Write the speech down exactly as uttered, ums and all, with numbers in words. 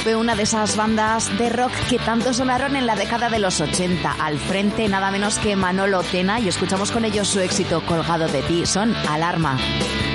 fue una de esas bandas de rock que tanto sonaron en la década de los ochenta. Al frente nada menos que Manolo Tena, y escuchamos con ellos su éxito Colgado de ti. Son Alarma.